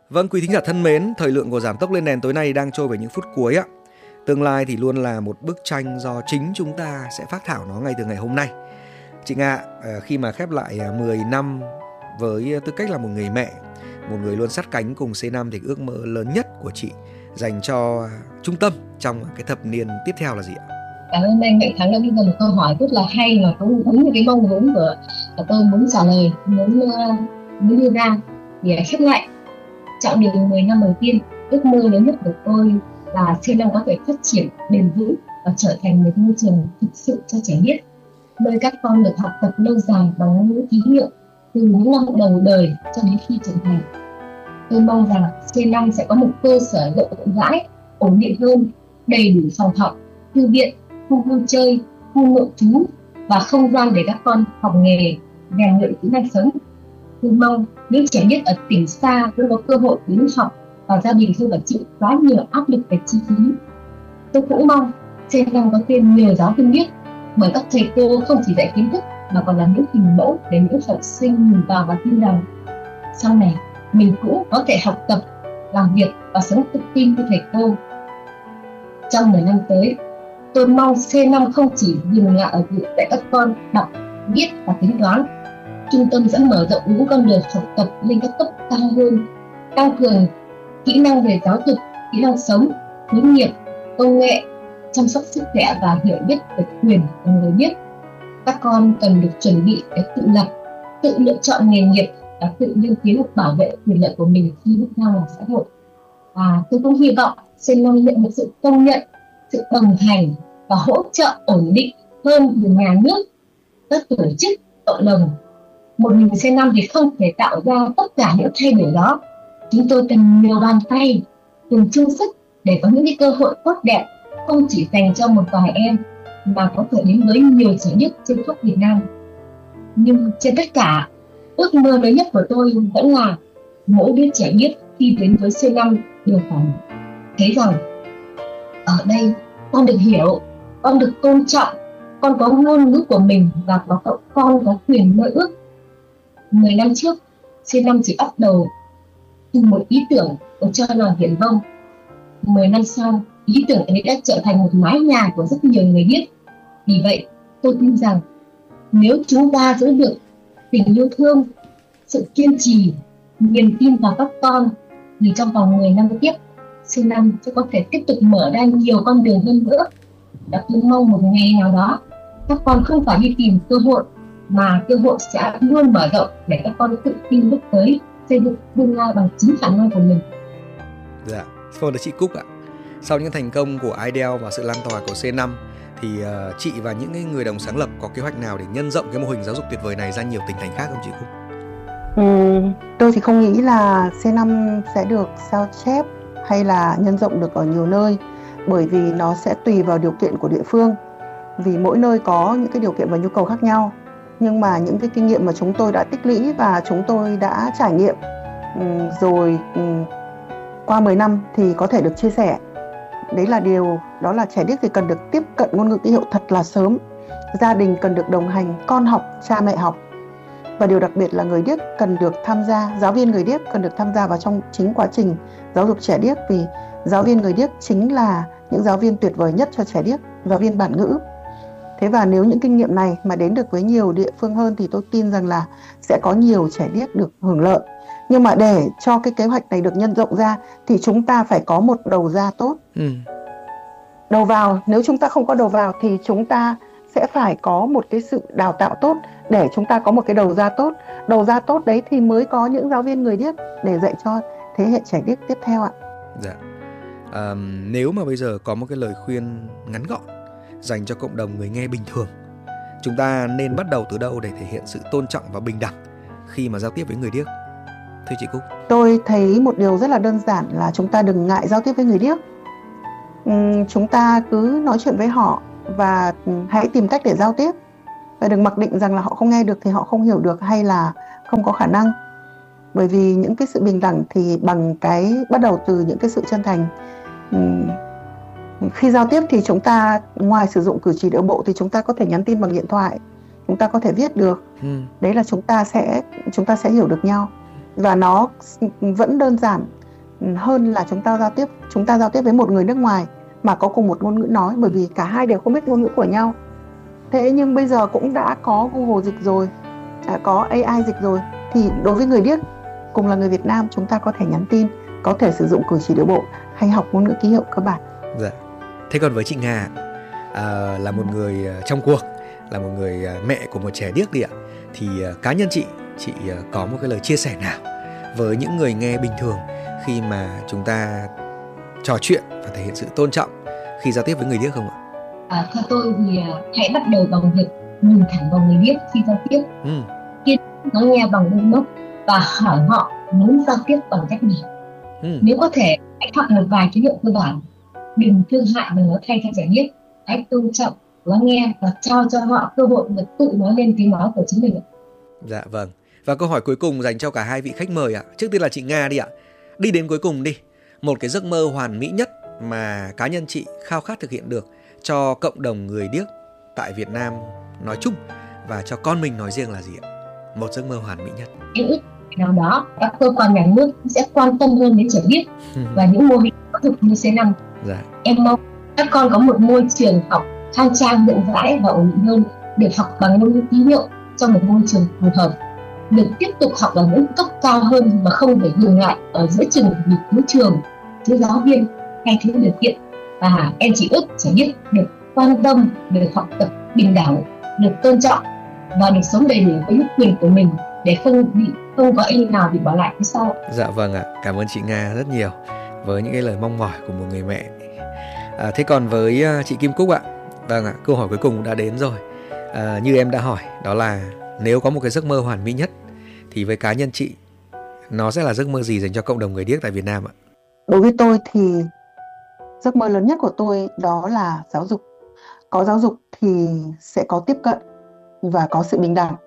Vâng, quý thính giả thân mến, thời lượng của Giảm tốc lên đèn tối nay đang trôi về những phút cuối ạ. Tương lai thì luôn là một bức tranh do chính chúng ta sẽ phác thảo nó ngay từ ngày hôm nay. Chị Nga, khi mà khép lại 10 năm với tư cách là một người mẹ, một người luôn sát cánh cùng C5 thì ước mơ lớn nhất của chị dành cho trung tâm trong cái thập niên tiếp theo là gì ạ? Cảm ơn anh Mạnh Thắng đã đưa ra một câu hỏi rất là hay và cũng đúng như cái mong muốn của tôi muốn trả lời, muốn đưa ra. Thì khép lại chặng đường 10 năm đầu tiên, ước mơ lớn nhất của tôi là C5 có thể phát triển bền vững và trở thành một môi trường thực sự cho trẻ biết, nơi các con được học tập lâu dài bằng ngôn ngữ ký hiệu từ những năm đầu đời cho đến khi trưởng thành. Tôi mong rằng C5 sẽ có một cơ sở rộng rãi, ổn định hơn, đầy đủ phòng học, thư viện, khu vui chơi, khu nội trú và không gian để các con học nghề, rèn luyện kỹ năng sống. Tôi mong những trẻ biết ở tỉnh xa luôn có cơ hội đến học và gia đình không phải chịu quá nhiều áp lực về chi phí. Tôi cũng mong C5 có thêm nhiều giáo viên biết, bởi các thầy cô không chỉ dạy kiến thức mà còn là những hình mẫu để những học sinh nhìn vào và tin rằng sau này mình cũng có thể học tập, làm việc và sống tự tin như thầy cô. Trong 10 năm tới, tôi mong C5 không chỉ dừng lại ở việc dạy các con đọc, viết và tính toán. Trung tâm sẽ mở rộng những con đường học tập lên các cấp cao hơn, tăng cường kỹ năng về giáo dục, kỹ năng sống, hướng nghiệp, công nghệ, chăm sóc sức khỏe và hiểu biết về quyền của người biết. Các con cần được chuẩn bị để tự lập, tự lựa chọn nghề nghiệp và tự nghiên cứu bảo vệ quyền lợi của mình khi bước ra ngoài xã hội. Và tôi cũng hy vọng C5 nhận được sự công nhận, sự đồng hành và hỗ trợ ổn định hơn từ nhà nước, các tổ chức, cộng đồng. Một mình C5 thì không thể tạo ra tất cả những thay đổi đó. Chúng tôi cần nhiều bàn tay, cùng chung sức để có những cơ hội tốt đẹp, không chỉ dành cho một vài em mà có thể đến với nhiều trẻ điếc trên khắp Việt Nam. Nhưng trên tất cả, ước mơ lớn nhất của tôi vẫn là mỗi đứa trẻ điếc khi đến với C5 đều phải thấy rằng ở đây con được hiểu, con được tôn trọng, con có ngôn ngữ của mình và con có quyền mơ ước. 10 năm trước, C5 chỉ bắt đầu từ một ý tưởng được cho là viển vông. 10 năm sau, ý tưởng ấy đã trở thành một mái nhà của rất nhiều người điếc. Vì vậy, tôi tin rằng nếu chúng ta giữ được tình yêu thương, sự kiên trì, niềm tin vào các con, thì trong vòng 10 năm tiếp, C5 sẽ có thể tiếp tục mở ra nhiều con đường hơn nữa. Và tôi mong một ngày nào đó, các con không phải đi tìm cơ hội, mà cơ hội sẽ luôn mở rộng để các con tự tin bước tới xây dựng tương lai bằng chính khả năng của mình. Dạ, vâng, chị Cúc ạ. Sau những thành công của IDEAL và sự lan tỏa của C5 thì chị và những người đồng sáng lập có kế hoạch nào để nhân rộng cái mô hình giáo dục tuyệt vời này ra nhiều tỉnh thành khác không chị Cúc? Tôi thì không nghĩ là C5 sẽ được sao chép hay là nhân rộng được ở nhiều nơi, bởi vì nó sẽ tùy vào điều kiện của địa phương. Vì mỗi nơi có những cái điều kiện và nhu cầu khác nhau. Nhưng mà những cái kinh nghiệm mà chúng tôi đã tích lũy và chúng tôi đã trải nghiệm rồi qua 10 năm thì có thể được chia sẻ. Đấy là điều, đó là trẻ điếc thì cần được tiếp cận ngôn ngữ ký hiệu thật là sớm. Gia đình cần được đồng hành, con học, cha mẹ học. Và điều đặc biệt là người điếc cần được tham gia, giáo viên người điếc cần được tham gia vào trong chính quá trình giáo dục trẻ điếc. Vì giáo viên người điếc chính là những giáo viên tuyệt vời nhất cho trẻ điếc, giáo viên bản ngữ. Thế và nếu những kinh nghiệm này mà đến được với nhiều địa phương hơn thì tôi tin rằng là sẽ có nhiều trẻ điếc được hưởng lợi. Nhưng mà để cho cái kế hoạch này được nhân rộng ra thì chúng ta phải có một đầu ra tốt. Đầu vào, nếu chúng ta không có đầu vào thì chúng ta sẽ phải có một cái sự đào tạo tốt để chúng ta có một cái đầu ra tốt. Đầu ra tốt đấy thì mới có những giáo viên người điếc để dạy cho thế hệ trẻ điếc tiếp theo ạ. Dạ. Nếu mà bây giờ có một cái lời khuyên ngắn gọn dành cho cộng đồng người nghe bình thường, chúng ta nên bắt đầu từ đâu để thể hiện sự tôn trọng và bình đẳng khi mà giao tiếp với người điếc? Thưa chị Cúc. Tôi thấy một điều rất là đơn giản là chúng ta đừng ngại giao tiếp với người điếc. Chúng ta cứ nói chuyện với họ và hãy tìm cách để giao tiếp. Và đừng mặc định rằng là họ không nghe được thì họ không hiểu được hay là không có khả năng. Bởi vì những cái sự bình đẳng thì bằng cái bắt đầu từ những cái sự chân thành. Khi giao tiếp thì chúng ta ngoài sử dụng cử chỉ điệu bộ thì chúng ta có thể nhắn tin bằng điện thoại, chúng ta có thể viết được. Đấy là chúng ta sẽ hiểu được nhau. và nó vẫn đơn giản hơn là chúng ta giao tiếp với một người nước ngoài mà có cùng một ngôn ngữ nói, bởi vì cả hai đều không biết ngôn ngữ của nhau. Thế nhưng bây giờ cũng đã có Google dịch rồi, đã có AI dịch rồi, thì đối với người điếc cùng là người Việt Nam, chúng ta có thể nhắn tin, có thể sử dụng cử chỉ điệu bộ hay học ngôn ngữ ký hiệu cơ bản. Dạ. Thế còn với chị Nga, là một người trong cuộc, là một người mẹ của một trẻ điếc đi ạ, thì cá nhân chị có một cái lời chia sẻ nào với những người nghe bình thường khi mà chúng ta trò chuyện và thể hiện sự tôn trọng khi giao tiếp với người điếc không ạ? Theo tôi thì hãy bắt đầu bằng việc nhìn thẳng vào người điếc khi giao tiếp, kiên lắng nghe bằng đôi mắt và hỏi họ muốn giao tiếp bằng cách nào. Nếu có thể, hãy học một vài ký hiệu cơ bản, đừng thương hại mà nói thay cho trẻ điếc, hãy tôn trọng, lắng nghe và trao cho họ cơ hội được tự nói lên tiếng nói của chính mình. Dạ vâng. Và câu hỏi cuối cùng dành cho cả hai vị khách mời ạ. Trước tiên là chị Nga đi ạ. Đi đến cuối cùng đi. Một cái giấc mơ hoàn mỹ nhất mà cá nhân chị khao khát thực hiện được cho cộng đồng người điếc tại Việt Nam nói chung và cho con mình nói riêng là gì ạ? Một giấc mơ hoàn mỹ nhất. Em ước nào đó các cơ quan nhà nước sẽ quan tâm hơn đến trẻ điếc và những mô hình giáo dục như C5. Dạ. Em mong các con có một môi trường học khang trang, rộng rãi và ổn định hơn, được học bằng ngôn ngữ ký hiệu trong một môi trường phù hợp, được tiếp tục học ở những cấp cao hơn mà không phải dừng lại ở giữa chừng vì thiếu trường, thiếu giáo viên hay thiếu điều kiện. Và em chỉ ước trẻ điếc được quan tâm, được học tập bình đẳng, được tôn trọng và được sống đầy đủ với những quyền của mình, để không có em nào bị bỏ lại phía sau. Dạ vâng ạ, cảm ơn chị Nga rất nhiều với những cái lời mong mỏi của một người mẹ. Thế còn với chị Kim Cúc ạ, vâng ạ, câu hỏi cuối cùng đã đến rồi. Như em đã hỏi, đó là nếu có một cái giấc mơ hoàn mỹ nhất thì với cá nhân chị, nó sẽ là giấc mơ gì dành cho cộng đồng người điếc tại Việt Nam ạ? Đối với tôi thì giấc mơ lớn nhất của tôi đó là giáo dục. Có giáo dục thì sẽ có tiếp cận và có sự bình đẳng.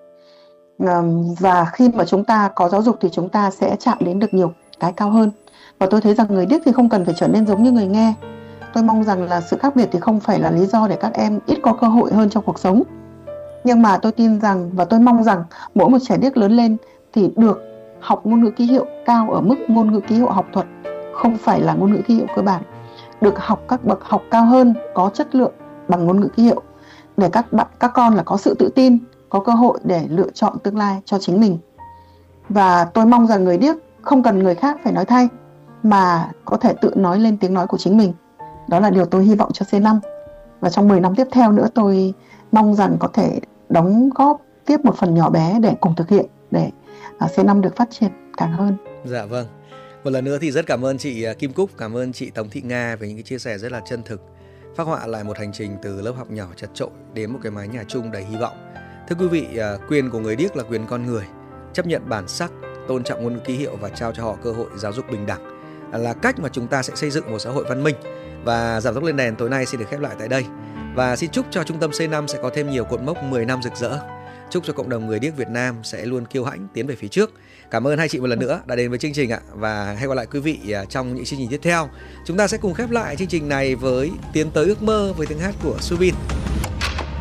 Và khi mà chúng ta có giáo dục thì chúng ta sẽ chạm đến được nhiều cái cao hơn. Và tôi thấy rằng người điếc thì không cần phải trở nên giống như người nghe. Tôi mong rằng là sự khác biệt thì không phải là lý do để các em ít có cơ hội hơn trong cuộc sống. Nhưng mà tôi tin rằng và tôi mong rằng mỗi một trẻ điếc lớn lên thì được học ngôn ngữ ký hiệu cao ở mức ngôn ngữ ký hiệu học thuật, không phải là ngôn ngữ ký hiệu cơ bản. Được học các bậc học cao hơn, có chất lượng bằng ngôn ngữ ký hiệu, để các con là có sự tự tin, có cơ hội để lựa chọn tương lai cho chính mình. Và tôi mong rằng người điếc không cần người khác phải nói thay, mà có thể tự nói lên tiếng nói của chính mình. Đó là điều tôi hy vọng cho C5. Và trong 10 năm tiếp theo nữa, tôi mong rằng có thể đóng góp tiếp một phần nhỏ bé để cùng thực hiện, để C5 được phát triển càng hơn. Dạ vâng. Một lần nữa thì rất cảm ơn chị Kim Cúc, cảm ơn chị Tống Thị Nga về những cái chia sẻ rất là chân thực, phác họa lại một hành trình từ lớp học nhỏ chật chội đến một cái mái nhà chung đầy hy vọng. Thưa quý vị, quyền của người điếc là quyền con người, chấp nhận bản sắc, tôn trọng ngôn ngữ ký hiệu và trao cho họ cơ hội giáo dục bình đẳng là cách mà chúng ta sẽ xây dựng một xã hội văn minh. Và Giảm Tốc Lên Đèn tối nay xin được khép lại tại đây. Và xin chúc cho trung tâm C5 sẽ có thêm nhiều cột mốc 10 năm rực rỡ. Chúc cho cộng đồng người điếc Việt Nam sẽ luôn kiêu hãnh tiến về phía trước. Cảm ơn hai chị một lần nữa đã đến với chương trình ạ. Và hẹn gặp lại quý vị trong những chương trình tiếp theo. Chúng ta sẽ cùng khép lại chương trình này với Tiến tới ước mơ với tiếng hát của Subin.